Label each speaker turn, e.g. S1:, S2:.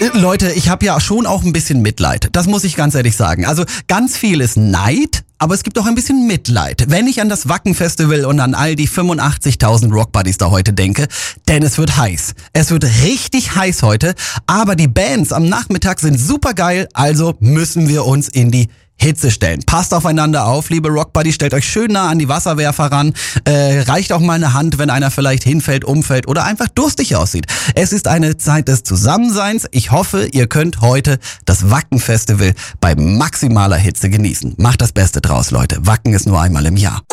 S1: Leute, ich habe ja schon auch ein bisschen Mitleid. Das muss ich ganz ehrlich sagen. Also ganz viel ist Neid, aber es gibt auch ein bisschen Mitleid, wenn ich an das Wacken-Festival und an all die 85.000 Rockbuddies da heute denke. Denn es wird heiß. Es wird richtig heiß heute. Aber die Bands am Nachmittag sind super geil, also müssen wir uns in die Hitze stellen. Passt aufeinander auf, liebe Rockbuddies, stellt euch schön nah an die Wasserwerfer ran. Reicht auch mal eine Hand, wenn einer vielleicht hinfällt, umfällt oder einfach durstig aussieht. Es ist eine Zeit des Zusammenseins. Ich hoffe, ihr könnt heute das Wacken-Festival bei maximaler Hitze genießen. Macht das Beste draus, Leute. Wacken ist nur einmal im Jahr.